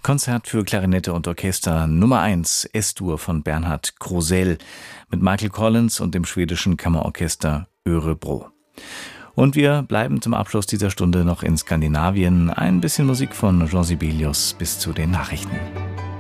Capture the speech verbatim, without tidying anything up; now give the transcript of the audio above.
Konzert für Klarinette und Orchester Nummer eins, Es-Dur von Bernhard Krosell mit Michael Collins und dem schwedischen Kammerorchester Örebro. Und wir bleiben zum Abschluss dieser Stunde noch in Skandinavien. Ein bisschen Musik von Jean Sibelius bis zu den Nachrichten.